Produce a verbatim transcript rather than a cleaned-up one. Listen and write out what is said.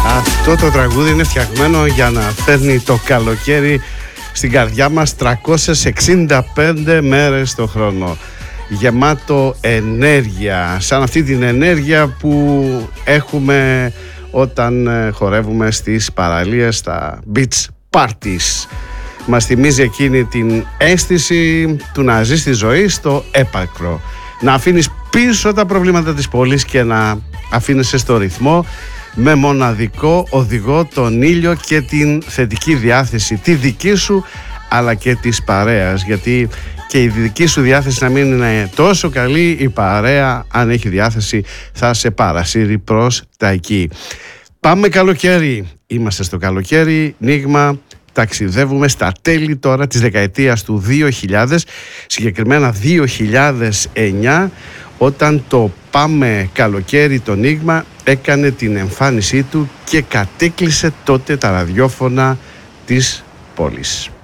Αυτό το τραγούδι είναι φτιαγμένο για να φέρνει το καλοκαίρι στην καρδιά μας τριακόσιες εξήντα πέντε μέρες το χρόνο. Γεμάτο ενέργεια, σαν αυτή την ενέργεια που έχουμε όταν χορεύουμε στις παραλίες, στα beach parties. Μας θυμίζει εκείνη την αίσθηση του να ζεις τη ζωή στο έπακρο. Να αφήνεις πίσω τα προβλήματα της πόλης και να αφήνεσαι στο ρυθμό, με μοναδικό οδηγό τον ήλιο και την θετική διάθεση, τη δική σου αλλά και της παρέας, γιατί και η δική σου διάθεση να μην είναι τόσο καλή, η παρέα αν έχει διάθεση θα σε παρασύρει προς τα εκεί. Πάμε καλοκαίρι, είμαστε στο καλοκαίρι, Νίγμα, ταξιδεύουμε στα τέλη τώρα της δεκαετίας του δύο χιλιάδες, συγκεκριμένα δύο χιλιάδες εννιά, όταν το Πάμε Καλοκαίρι το Νίγμα έκανε την εμφάνισή του και κατέκλυσε τότε τα ραδιόφωνα της πόλης.